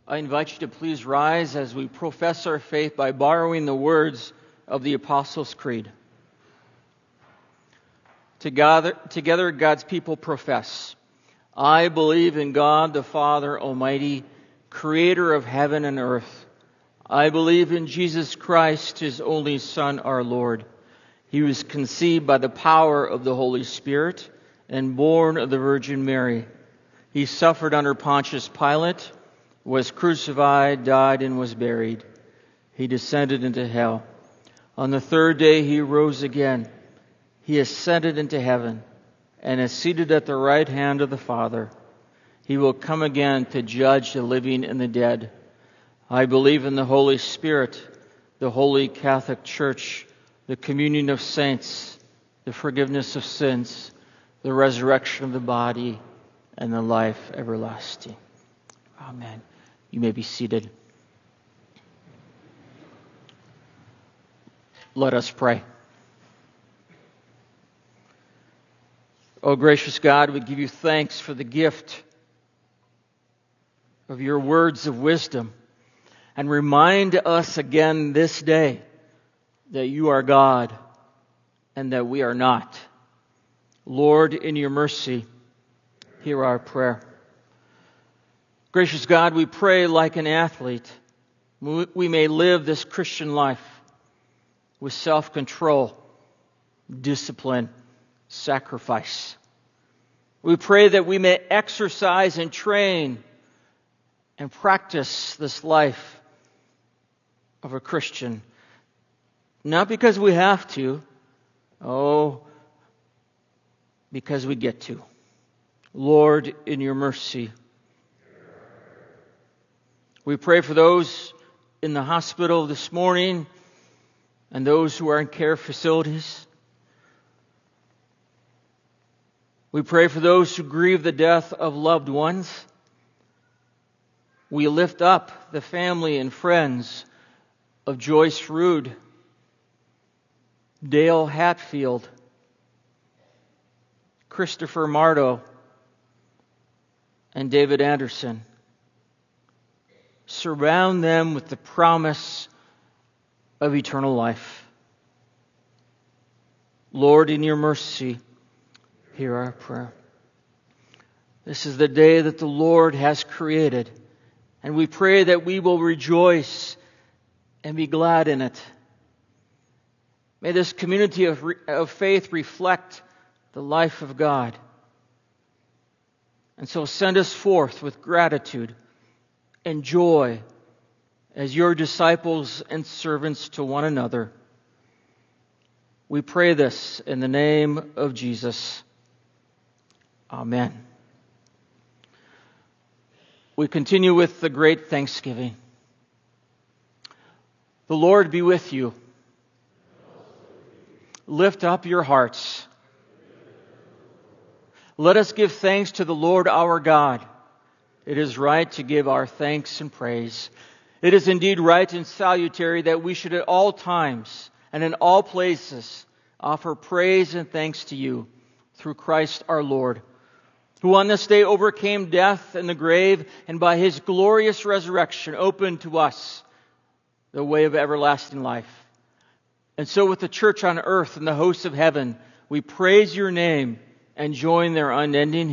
I invite you to please rise as we profess our faith by borrowing the words of the Apostles' Creed. Together, God's people profess, I believe in God the Father Almighty, creator of heaven and earth. I believe in Jesus Christ, His only Son, our Lord. He was conceived by the power of the Holy Spirit and born of the Virgin Mary. He suffered under Pontius Pilate, was crucified, died, and was buried. He descended into hell. On the third day He rose again. He ascended into heaven and is seated at the right hand of the Father. He will come again to judge the living and the dead. I believe in the Holy Spirit, the Holy Catholic Church, the communion of saints, the forgiveness of sins, the resurrection of the body, and the life everlasting. Amen. You may be seated. Let us pray. O gracious God, we give you thanks for the gift of your words of wisdom, and remind us again this day that you are God and that we are not. Lord, in your mercy, hear our prayer. Gracious God, we pray like an athlete, we may live this Christian life with self-control, discipline, sacrifice. We pray that we may exercise and train and practice this life of a Christian, not because we have to, because we get to. Lord, in your mercy, we pray for those in the hospital this morning and those who are in care facilities. We pray for those who grieve the death of loved ones. We lift up the family and friends of Joyce Rude, Dale Hatfield, Christopher Mardo, and David Anderson. Surround them with the promise of eternal life. Lord, in your mercy, hear our prayer. This is the day that the Lord has created, and we pray that we will rejoice and be glad in it. May this community of faith reflect the life of God. And so send us forth with gratitude and joy as your disciples and servants to one another. We pray this in the name of Jesus. Amen. We continue with the great thanksgiving. The Lord be with you. Lift up your hearts. Let us give thanks to the Lord our God. It is right to give our thanks and praise. It is indeed right and salutary that we should at all times and in all places offer praise and thanks to you through Christ our Lord, who on this day overcame death and the grave, and by his glorious resurrection opened to us the way of everlasting life. And so with the church on earth and the hosts of heaven, we praise your name and join their unending